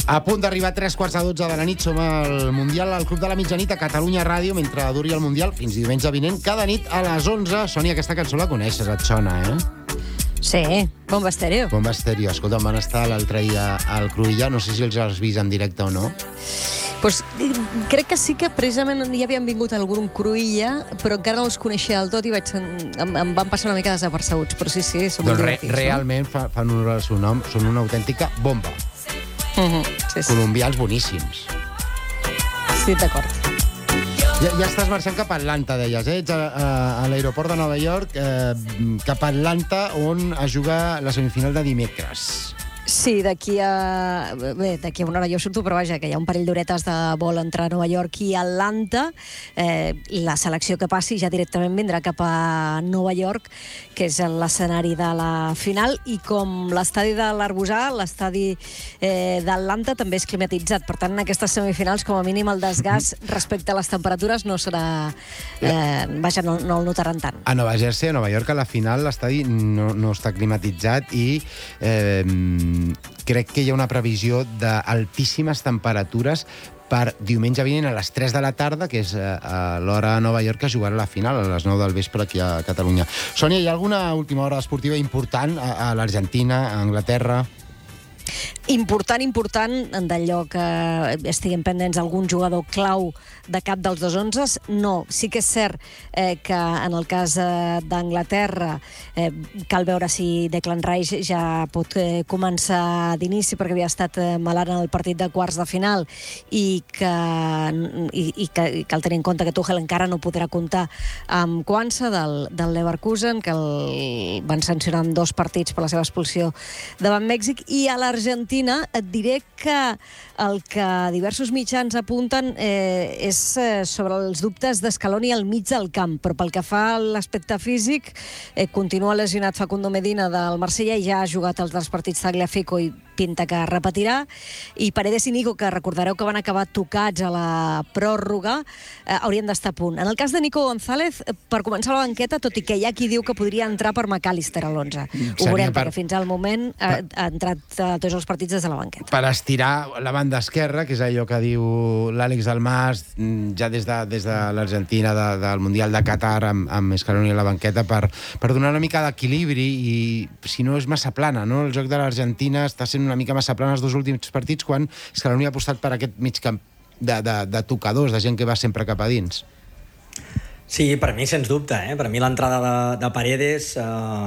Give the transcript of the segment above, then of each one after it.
A punt d'arribar a 3:15 de la nit, som al Mundial, al Club de la Mitjanit a Catalunya Ràdio, mentre duri el Mundial, fins diumenge vinent, cada nit a les 11. Sònia, aquesta cançó la coneixes, et sona, Sí, Bomba Estéreo. Bomba Estéreo. Escolta, van estar l'altre dia al Cruïlla, no sé si els has vist en directe o no. Pues, crec que sí que precisament ja havien vingut al grup Cruïlla, però encara no els coneixia del tot i em van passar una mica desapercebuts, però sí, són molt divertits. Realment fan honor al seu nom, són una autèntica bomba. Sí. Colombians boníssims. Sí, d'acord. Ja estàs marxant cap a Atlanta, deies, Ets a l'aeroport de Nova York, cap a Atlanta, on es juga la semifinal de dimecres. Sí, d'aquí a una hora jo surto, però vaja, que hi ha un parell d'horetes de vol entre Nova York i Atlanta. La selecció que passi ja directament vindrà cap a Nova York, que és l'escenari de la final, i com l'estadi de l'Arbusà, l'estadi d'Atlanta també és climatitzat. Per tant, en aquestes semifinals, com a mínim, el desgast respecte a les temperatures no serà... no el notaran tant. A Nova Jersey, a Nova York, a la final, l'estadi no està climatitzat i crec que hi ha una previsió d'altíssimes temperatures per diumenge vinent a les 3 de la tarda, que és a l'hora a Nova York, que jugarà la final a les 9 del vespre aquí a Catalunya. Sònia, hi ha alguna última hora esportiva important a l'Argentina, a Anglaterra? Important, d'allò que estiguem pendents algun jugador clau de cap dels dos 11. No, sí que és cert que en el cas d'Anglaterra cal veure si Declan Rice ja pot començar d'inici, perquè havia estat malalt en el partit de quarts de final i cal tenir en compte que Tuchel encara no podrà comptar amb Quansah del Leverkusen, que el van sancionar amb 2 partits per la seva expulsió davant Mèxic. I a l'Argentina et diré que el que diversos mitjans apunten és sobre els dubtes d'Escaloni al mig del camp, però pel que fa a l'aspecte físic, continua lesionat Facundo Medina del Marsella i ja ha jugat els 2 partits Tagliafico i pinta que repetirà, i Paredes i Nico, que recordareu que van acabar tocats a la pròrroga, haurien d'estar a punt. En el cas de Nico González, per començar la banqueta, tot i que hi ha qui diu que podria entrar per McAllister a l'11. Ho veurem, perquè fins al moment ha entrat tots els partits des de la banqueta. Per estirar la banda esquerra, que és allò que diu l'Àlex Dalmas, ja des de l'Argentina, del Mundial de Qatar, amb Scaloni a la banqueta, per donar una mica d'equilibri, i si no és massa plana, no? El joc de l'Argentina està sent una mica massa plana els 2 últims partits, quan Scaloni ha apostat per aquest mig camp de tocadors, de gent que va sempre cap a dins. Sí, per mi, sens dubte. Per mi l'entrada de Paredes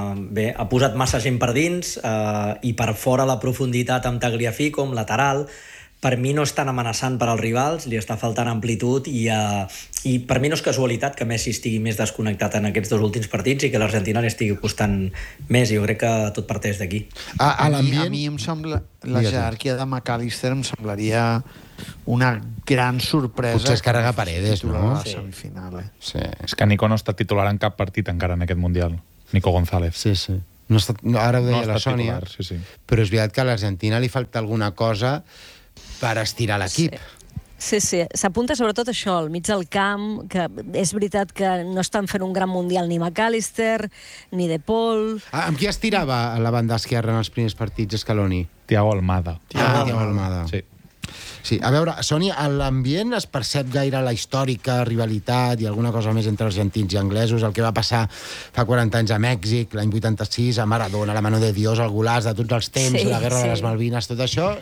ha posat massa gent per dins, i per fora la profunditat amb Tagliafico, com lateral. Per mi no és tan amenaçant per als rivals, li està faltant amplitud, i per mi no és casualitat que Messi estigui més desconnectat en aquests 2 últims partits i que l'Argentina li estigui costant més. Jo crec que tot parteix d'aquí. A mi em sembla, la jerarquia de McAllister em semblaria una gran sorpresa. Potser es carrega Paredes, no? Semifinal, Sí. És que Nico no ha estat titular en cap partit encara en aquest Mundial. Nico González. Sí. Ara ho deia la Sònia, sí. Però és veritat que a l'Argentina li falta alguna cosa per estirar l'equip. Sí, s'apunta sobretot això, al mig del camp, que és veritat que no estan fent un gran mundial ni McAllister, ni De Paul... Amb qui estirava a la banda esquerra en els primers partits, Scaloni? Thiago Almada. Thiago Almada. Sí. A veure, Sònia, a l'ambient es percep gaire la històrica rivalitat i alguna cosa més entre argentins i anglesos, el que va passar fa 40 anys a Mèxic, l'any 86, a Maradona, la mano de Dios, el golaç de tots els temps, la guerra de les Malvines, tot això,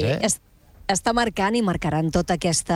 està marcant i marcaran tota aquesta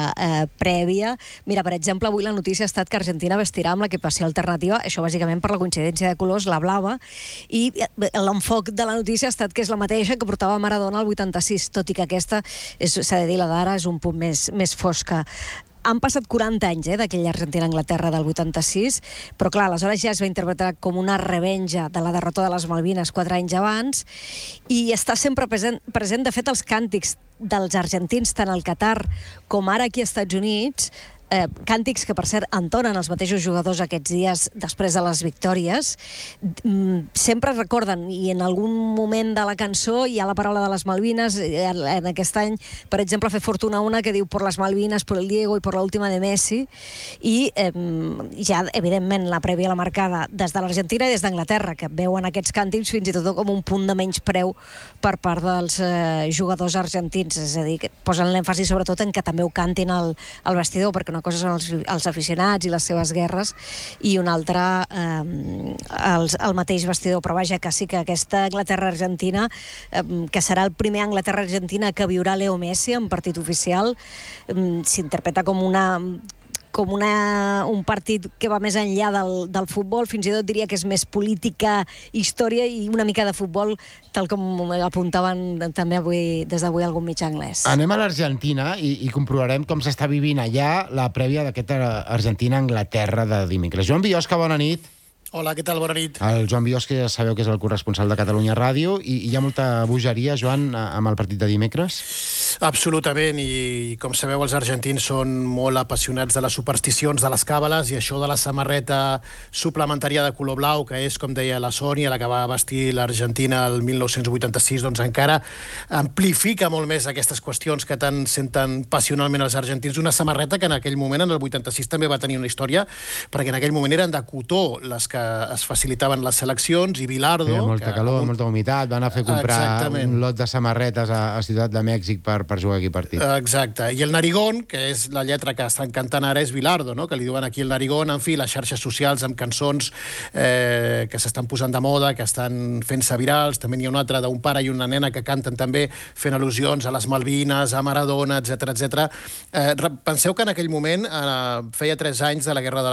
prèvia. Mira, per exemple, avui la notícia ha estat que Argentina vestirà amb l'equipació alternativa, això bàsicament per la coincidència de colors, la blava, i l'enfoc de la notícia ha estat que és la mateixa que portava Maradona al 86, tot i que aquesta, s'ha de dir, la d'ara és un punt més fosca. Han passat 40 anys d'aquella Argentina-Anglaterra del 86, però clar, aleshores ja es va interpretar com una revenja de la derrota de les Malvines 4 anys abans, i està sempre present, de fet, els càntics dels argentins, tant al Qatar com ara aquí als Estats Units, càntics que, per cert, entonen els mateixos jugadors aquests dies després de les victòries, sempre recorden, i en algun moment de la cançó hi ha la paraula de les Malvines. En aquest any, per exemple, fer fortuna una que diu por las Malvinas, por el Diego i por la última de Messi, i ja, evidentment, la prèvia la marcada des de l'Argentina i des d'Anglaterra, que veuen aquests càntics fins i tot com un punt de menyspreu per part dels jugadors argentins, és a dir, que posen l'èmfasi sobretot en que també ho cantin al vestidor, perquè una cosa són els aficionats i les seves guerres i una altra el mateix vestidor. Però vaja, que sí que aquesta Anglaterra-Argentina, que serà el primer Anglaterra-Argentina que viurà Leo Messi en partit oficial, s'interpreta com un partit que va més enllà del futbol. Fins i tot diria que és més política, història i una mica de futbol, tal com apuntaven també des d'avui algun mitjà anglès. Anem a l'Argentina i comprovarem com s'està vivint allà la prèvia d'aquesta Argentina-Anglaterra de dimecres. Joan Biosca, bona nit. Hola, què tal? Bona nit. El Joan Biosca, ja sabeu que és el corresponsal de Catalunya Ràdio, i hi ha molta bogeria, Joan, amb el partit de dimecres? Absolutament, i com sabeu, els argentins són molt apassionats de les supersticions, de les càbales, i això de la samarreta suplementària de color blau, que és, com deia la Sònia, la que va vestir l'Argentina el 1986, doncs encara amplifica molt més aquestes qüestions que tant senten passionalment els argentins. Una samarreta que en aquell moment, en el 86, també va tenir una història, perquè en aquell moment eren de cotó les que es facilitaven les seleccions, i Bilardo... Feia molta calor, molta humitat, van a fer comprar un lot de samarretes a Ciutat de Mèxic per jugar aquí partit. Exacte, i el narigón, que és la lletra que estan cantant ara, és Bilardo, no? Que li diuen aquí el narigón. En fi, les xarxes socials amb cançons que s'estan posant de moda, que estan fent-se virals. També n'hi ha una altra d'un pare i una nena que canten també fent al·lusions a les Malvines, a Maradona, etc etc. Penseu que en aquell moment feia 3 anys de la guerra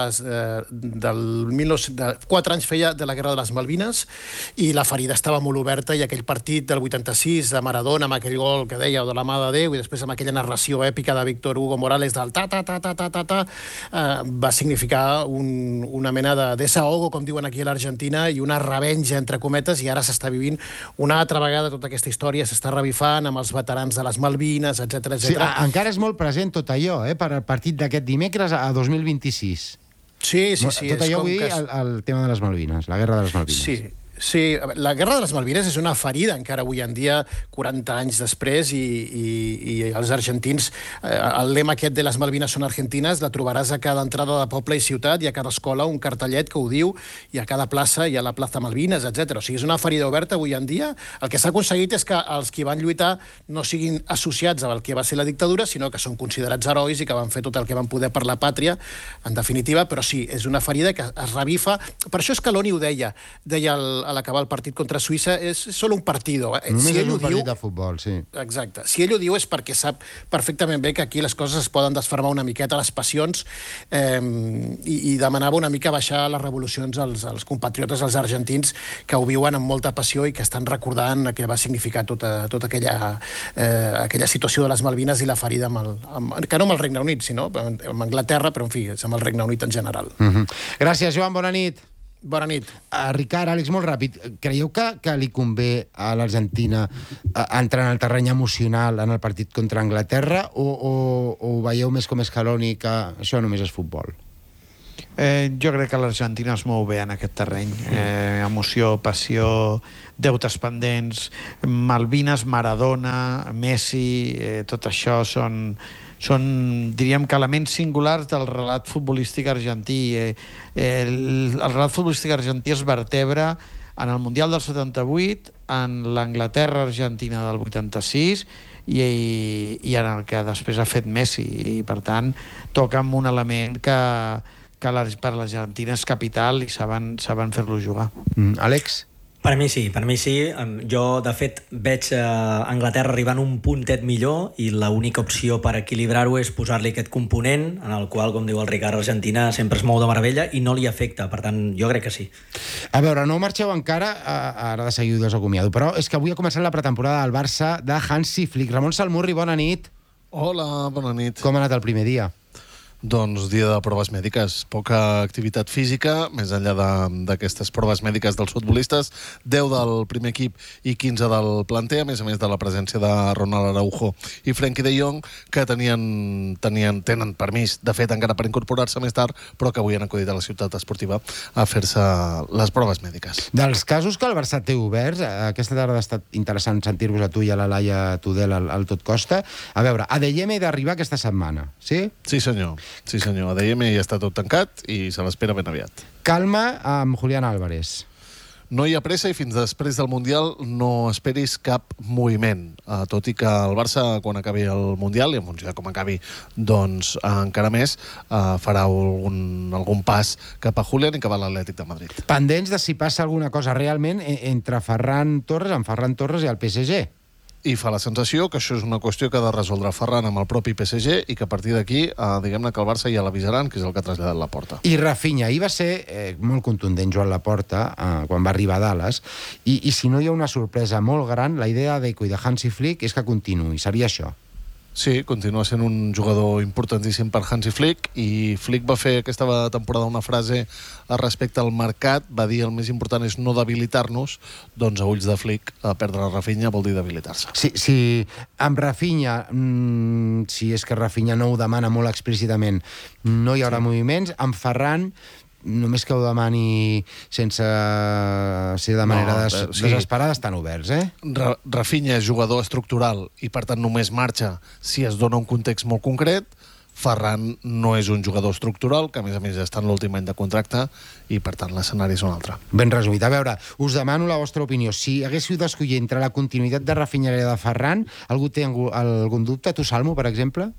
de 4 anys feia de la guerra de les Malvines, i la ferida estava molt oberta, i aquell partit del 86 de Maradona, amb aquell gol que deia, o de la mà de Déu, i després amb aquella narració èpica de Víctor Hugo Morales del ta-ta-ta-ta-ta-ta, va significar una mena de desahogo, com diuen aquí a l'Argentina, i una revenja, entre cometes, i ara s'està vivint una altra vegada tota aquesta història, s'està revifant amb els veterans de les Malvines, etc. Sí, encara és molt present tot allò, per al partit d'aquest dimecres a 2026. Sí. Tot allò, vull dir, el tema de les Malvines, la guerra de les Malvines. Sí, la guerra de les Malvines és una ferida encara avui en dia, 40 anys després, i els argentins, el lema aquest de les Malvines són argentines, la trobaràs a cada entrada de poble i ciutat, i a cada escola un cartellet que ho diu, i a cada plaça hi ha la plaça Malvines, etc. O sigui, és una ferida oberta avui en dia. El que s'ha aconseguit és que els que van lluitar no siguin associats al que va ser la dictadura, sinó que són considerats herois i que van fer tot el que van poder per la pàtria, en definitiva. Però sí, és una ferida que es revifa. Per això Scaloni ho deia a l'acabar el partit contra Suïssa, és solo un partido. Només és un partit de futbol, sí. Exacte. Si ell ho diu és perquè sap perfectament bé que aquí les coses es poden desfermar una miqueta, les passions, i demanava una mica baixar les revolucions als compatriotes, als argentins, que ho viuen amb molta passió i que estan recordant què va significar tota aquella situació de les Malvines i la ferida, que no amb el Regne Unit, sinó amb Anglaterra, però en fi, és amb el Regne Unit en general. Gràcies, Joan, bona nit. Bona nit. Ricard, Àlex, molt ràpid. Creieu que li convé a l'Argentina entrar en el terreny emocional en el partit contra Anglaterra, o ho veieu més com Scaloni, que això només és futbol? Jo crec que l'Argentina es mou bé en aquest terreny. Emoció, passió, deutes pendents, Malvines, Maradona, Messi, tot això són, diríem que, elements singulars del relat futbolístic argentí. El relat futbolístic argentí es vertebra en el Mundial del 78, en l'Anglaterra-Argentina del 86 i en el que després ha fet Messi. I, per tant, toca amb un element que per l'Argentina és capital i saben fer-lo jugar. Àlex? Per mi sí. Jo, de fet, veig Anglaterra arribant un puntet millor, i l'única opció per equilibrar-ho és posar-li aquest component, en el qual, com diu el Ricard, Argentina sempre es mou de meravella i no li afecta. Per tant, jo crec que sí. A veure, no marxeu encara, ara de seguida us acomiado, però és que avui ha començat la pretemporada del Barça de Hansi Flick. Ramon Salmurri, bona nit. Hola, bona nit. Com ha anat el primer dia? Doncs dia de proves mèdiques, poca activitat física, més enllà d'aquestes proves mèdiques dels futbolistes, 10 del primer equip i 15 del planter, a més de la presència de Ronald Araujo i Frenkie de Jong, que tenen permís, de fet encara per incorporar-se més tard, però que avui han acudit a la ciutat esportiva a fer-se les proves mèdiques. Dels casos que el Barça té oberts, aquesta tarda ha estat interessant sentir-vos a tu i a la Laia Tudel al Tot Costa. A veure, ADM ha d'arribar aquesta setmana, sí? Sí, senyor. Sí, senyor. ADM ja està tot tancat i se l'espera ben aviat. Calma amb Julián Álvarez. No hi ha pressa i fins després del Mundial no esperis cap moviment. Tot i que el Barça, quan acabi el Mundial, i en funció de com acabi, doncs encara més, farà algun pas cap a Julián i cap a l'Atlètic de Madrid. Pendents de si passa alguna cosa realment entre Ferran Torres i el PSG. I fa la sensació que això és una qüestió que ha de resoldre Ferran amb el propi PSG i que a partir d'aquí, diguem-ne que el Barça ja l'avisaran, que és el que ha traslladat Laporta. I Rafinha, ahir va ser molt contundent Joan Laporta quan va arribar a Dallas, i si no hi ha una sorpresa molt gran, la idea de Deco i de Hansi Flick és que continuï, seria això. Sí, continua sent un jugador importantíssim per Hansi Flick, i Flick va fer aquesta temporada una frase respecte al mercat, va dir el més important és no debilitar-nos, doncs a ulls de Flick perdre Rafinha vol dir debilitar-se. Si amb Rafinha, si és que Rafinha no ho demana molt explícitament, no hi haurà moviments, amb Ferran només que ho demani sense ser de manera desesperada, estan oberts, Rafinha és jugador estructural i per tant només marxa si es dona un context molt concret. Ferran no és un jugador estructural, que a més està en l'últim any de contracte, i per tant l'escenari és un altre. Ben resumit. A veure, us demano la vostra opinió. Si haguéssiu d'escollir entre la continuïtat de Rafinha i la de Ferran, algú té algun dubte? Tu, Salmo, per exemple?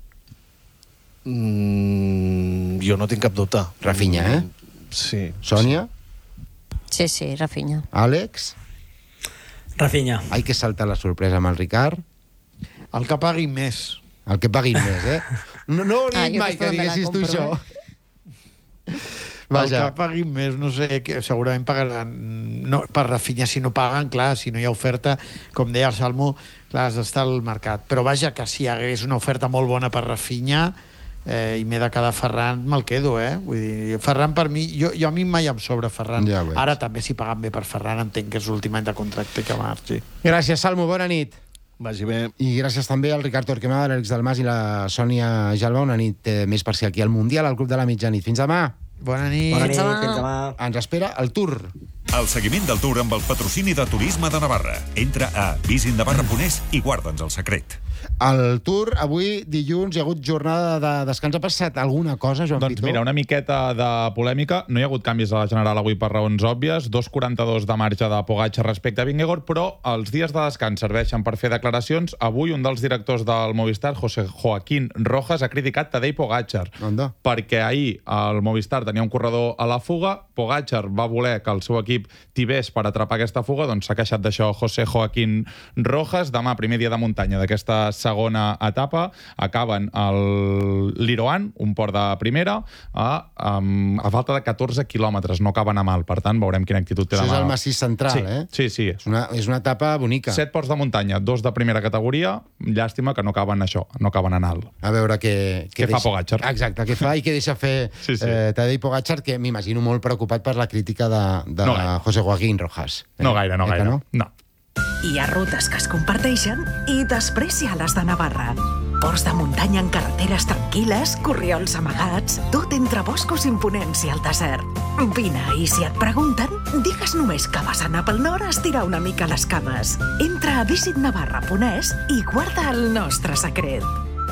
Jo no tinc cap dubte. Rafinha, Sí. Sònia? Sí, Rafinha. Àlex? Rafinha. Ai, que salta la sorpresa amb el Ricard. El que pagui més. El que paguin més, No ho he dit mai jo que també diguessis la tu compro, això. El que paguin més, no sé, que segurament pagaran no, per Rafinha, si no paguen, clar, si no hi ha oferta, com deia el Salmo, clar, has d'estar al mercat. Però vaja, que si hi hagués una oferta molt bona per Rafinha, i m'he de quedar Ferran, me'l quedo, Vull dir, Ferran per mi, jo a mi mai em sobra Ferran. Ja ara també si paguen bé per Ferran entenc que és l'últim any de contracte que marxi. Gràcies, Salmo, bona nit. Vagi bé. I gràcies també al Ricard Torquemada, l'Àlex Dalmas i la Sònia Jalba. Una nit més per ser aquí al Mundial, al Club de la Mitjanit. Fins demà. Bona nit. Bona nit, demà. fins demà. Ens espera el Tour. El seguiment del Tour amb el patrocini de Turisme de Navarra. Entra a visitnavarra.es i guarda'ns el secret. Al Tour, avui, dilluns, hi ha hagut jornada de descans. Ha passat alguna cosa, Joan Doncs Pitó? mira, una miqueta de polèmica. No hi ha hagut canvis a la general avui per raons òbvies. 2,42 de marge de Pogačar respecte a Vingegaard, però els dies de descans serveixen per fer declaracions. Avui un dels directors del Movistar, José Joaquín Rojas, ha criticat Tadej Pogačar. Onda. Perquè ahir el Movistar tenia un corredor a la fuga, Pogačar va voler que el seu equip tibés per atrapar aquesta fuga, doncs s'ha queixat d'això José Joaquín Rojas. Demà, primer dia de muntanya d'aquesta segona etapa, acaben l'Iroan, un port de primera, a falta de 14 quilòmetres, no acaben a mal, per tant veurem quina actitud té demà. Això és el massís central, Sí. És una etapa bonica. 7 ports de muntanya, 2 de primera categoria, llàstima que no acaben això, no acaben en alt. A veure què fa Pogačar. Exacte, què fa i què deixa fer Tadej Pogačar, que m'imagino molt preocupat per la crítica de José Joaquín Rojas. No gaire. No. Hi ha rutes que es comparteixen i després hi ha les de Navarra. Ports de muntanya en carreteres tranquil·les, corriols amagats, tot entre boscos imponents i el desert. Vine, i si et pregunten, digues només que vas anar pel nord a estirar una mica les cames. Entra a visitnavarra.es i guarda el nostre secret.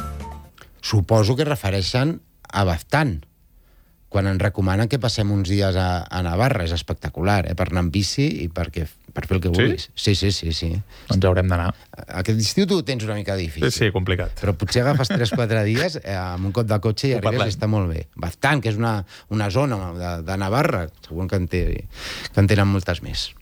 Suposo que refereixen a Baztán, quan ens recomanen que passem uns dies a Navarra. És espectacular, per anar amb bici i per fer el que vulguis. Sí. Doncs haurem d'anar. Aquest estiu tu ho tens una mica difícil. Sí, complicat. Però potser agafes 3-4 dies amb un cop de cotxe i arribes i està molt bé. Baztán, que és una zona de Navarra, segur que en tenen moltes més.